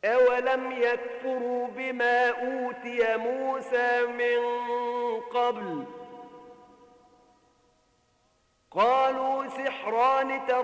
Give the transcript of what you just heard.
أولم يكفروا بما أوتي موسى من قبل قالوا سحران